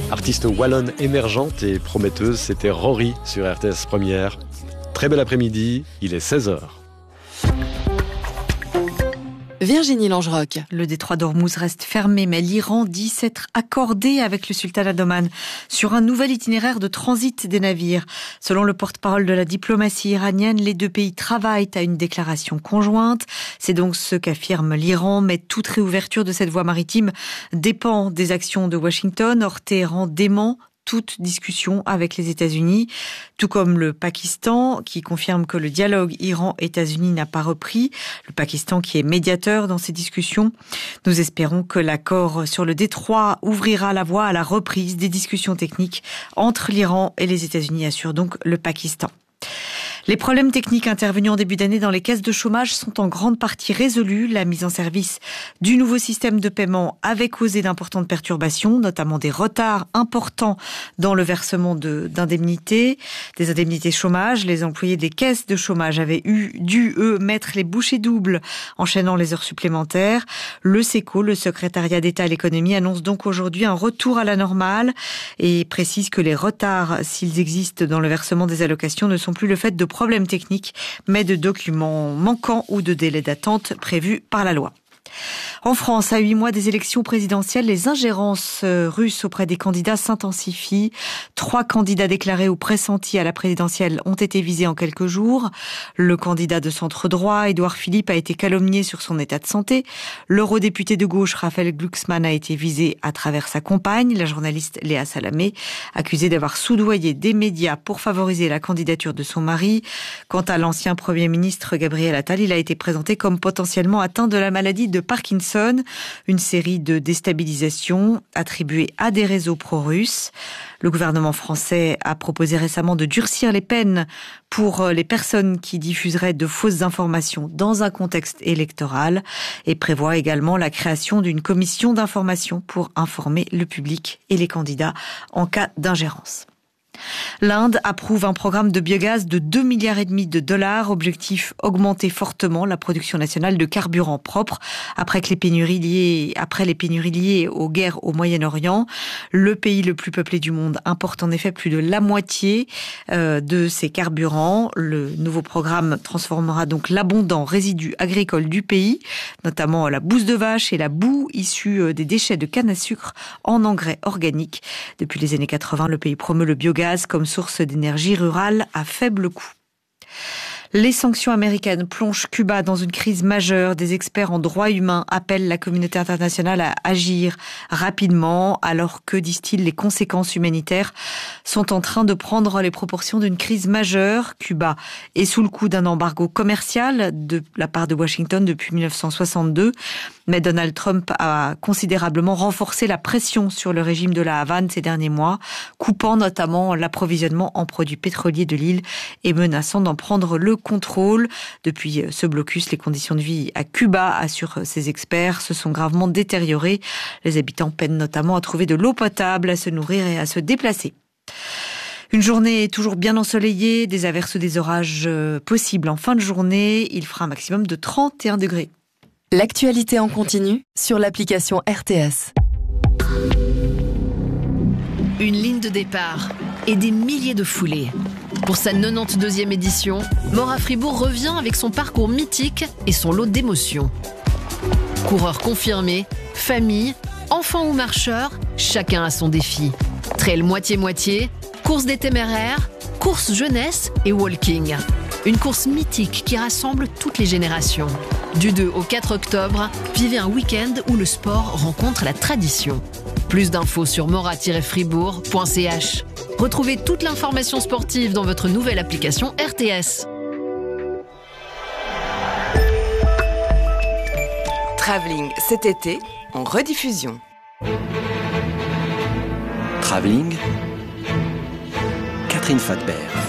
Artiste wallonne émergente et prometteuse, c'était Rory sur RTS Première. Très bel après-midi, il est 16h. Virginie Langerock. Le détroit d'Ormuz reste fermé, mais l'Iran dit s'être accordé avec le sultanat d'Oman sur un nouvel itinéraire de transit des navires. Selon le porte-parole de la diplomatie iranienne, les deux pays travaillent à une déclaration conjointe. C'est donc ce qu'affirme l'Iran, mais toute réouverture de cette voie maritime dépend des actions de Washington. Or, Téhéran dément toute discussion avec les États-Unis, tout comme le Pakistan qui confirme que le dialogue Iran-États-Unis n'a pas repris. Le Pakistan qui est médiateur dans ces discussions. Nous espérons que l'accord sur le détroit ouvrira la voie à la reprise des discussions techniques entre l'Iran et les États-Unis, assure donc le Pakistan. Les problèmes techniques intervenus en début d'année dans les caisses de chômage sont en grande partie résolus. La mise en service du nouveau système de paiement avait causé d'importantes perturbations, notamment des retards importants dans le versement d'indemnités, des indemnités chômage. Les employés des caisses de chômage avaient dû, eux, mettre les bouchées doubles, enchaînant les heures supplémentaires. Le SECO, le secrétariat d'État à l'économie, annonce donc aujourd'hui un retour à la normale et précise que les retards, s'ils existent dans le versement des allocations, ne sont plus le fait de problèmes techniques, mais de documents manquants ou de délais d'attente prévus par la loi. En France, à 8 mois des élections présidentielles, les ingérences russes auprès des candidats s'intensifient. 3 candidats déclarés ou pressentis à la présidentielle ont été visés en quelques jours. Le candidat de centre-droit, Édouard Philippe, a été calomnié sur son état de santé. L'eurodéputé de gauche, Raphaël Glucksmann, a été visé à travers sa compagne, la journaliste Léa Salamé, accusée d'avoir soudoyé des médias pour favoriser la candidature de son mari. Quant à l'ancien Premier ministre Gabriel Attal, il a été présenté comme potentiellement atteint de la maladie de Parkinson, une série de déstabilisations attribuées à des réseaux pro-russes. Le gouvernement français a proposé récemment de durcir les peines pour les personnes qui diffuseraient de fausses informations dans un contexte électoral et prévoit également la création d'une commission d'information pour informer le public et les candidats en cas d'ingérence. L'Inde approuve un programme de biogaz de 2,5 milliards de dollars. Objectif, augmenter fortement la production nationale de carburant propre après les pénuries liées aux guerres au Moyen-Orient. Le pays le plus peuplé du monde importe en effet plus de la moitié de ses carburants. Le nouveau programme transformera donc l'abondant résidu agricole du pays, notamment la bouse de vache et la boue issue des déchets de canne à sucre en engrais organiques. Depuis les années 80, le pays promeut le biogaz comme source d'énergie rurale à faible coût. Les sanctions américaines plongent Cuba dans une crise majeure. Des experts en droits humains appellent la communauté internationale à agir rapidement, alors que, disent-ils, les conséquences humanitaires sont en train de prendre les proportions d'une crise majeure. Cuba est sous le coup d'un embargo commercial de la part de Washington depuis 1962. Mais Donald Trump a considérablement renforcé la pression sur le régime de la Havane ces derniers mois, coupant notamment l'approvisionnement en produits pétroliers de l'île et menaçant d'en prendre le contrôle. Depuis ce blocus, les conditions de vie à Cuba, assurent ces experts, se sont gravement détériorées. Les habitants peinent notamment à trouver de l'eau potable, à se nourrir et à se déplacer. Une journée toujours bien ensoleillée, des averses ou des orages possibles en fin de journée. Il fera un maximum de 31 degrés. L'actualité en continu sur l'application RTS. Une ligne de départ et des milliers de foulées. Pour sa 92e édition, Maura Fribourg revient avec son parcours mythique et son lot d'émotions. Coureurs confirmés, famille, enfants ou marcheurs, chacun a son défi. Trail moitié-moitié, course des téméraires, course jeunesse et walking. Une course mythique qui rassemble toutes les générations. Du 2 au 4 octobre, vivez un week-end où le sport rencontre la tradition. Plus d'infos sur mora-fribourg.ch. Retrouvez toute l'information sportive dans votre nouvelle application RTS. Travelling cet été en rediffusion. Travelling, Catherine Fadbert.